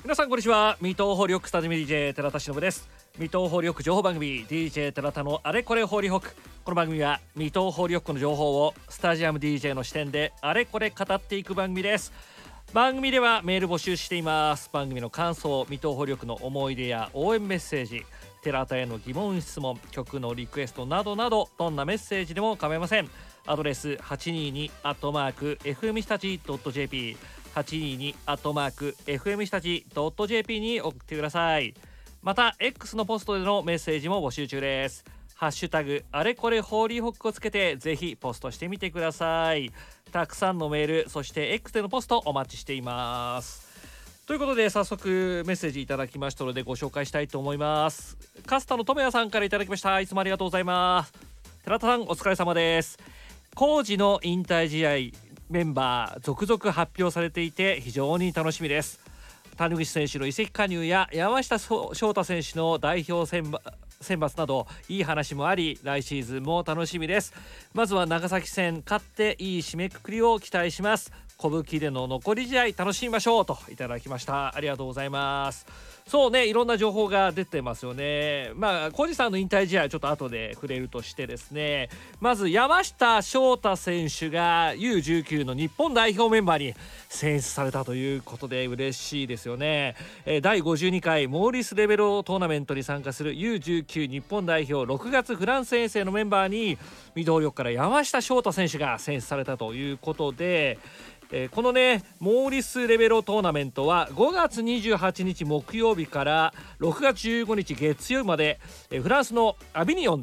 皆さんこんにちは。水戸ホリホックスタジオ DJ 寺田忍です。水戸ホリホック情報番組 DJ 寺田のあれこれホリホック。この番組は水戸ホリホックの情報をスタジアム DJ の視点であれこれ語っていく番組です。番組ではメール募集しています。番組の感想、水戸ホリホックの思い出や応援メッセージ、寺田への疑問質問、曲のリクエストなどなど、どんなメッセージでも構いません。アドレス 822@fm 日立 .jp822@fm 日立 .jp に送ってください。また X のポストでのメッセージも募集中です。ハッシュタグあれこれホーリーホックをつけてぜひポストしてみてください。たくさんのメール、そして X でのポストお待ちしています。ということで早速メッセージいただきましたのでご紹介したいと思います。カスタのともやさんからいただきました。いつもありがとうございます。寺田さんお疲れ様です。工事の引退試合メンバー続々発表されていて非常に楽しみです。谷口選手の移籍加入や山下翔太選手の代表選抜などいい話もあり、来シーズンも楽しみです。まずは長崎戦勝っていい締めくくりを期待します。小吹での残り試合楽しみましょうといただきました。ありがとうございます。そうね、いろんな情報が出てますよね。小路さんの引退試合はちょっと後で触れるとしてですね、まず山下翔太選手が U19 の日本代表メンバーに選出されたということで嬉しいですよね。第52回モーリスレベロトーナメントに参加する U19 日本代表6月フランス遠征のメンバーにミドル力から山下翔太選手が選出されたということで、このねモーリスレベロトーナメントは5月28日木曜日から6月15日月曜日までフランスのアビニオン